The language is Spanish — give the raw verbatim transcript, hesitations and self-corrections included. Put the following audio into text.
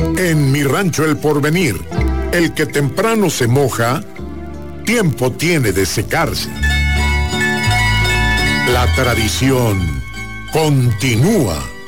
En Mi Rancho El Porvenir, el que temprano se moja, tiempo tiene de secarse. La tradición continúa.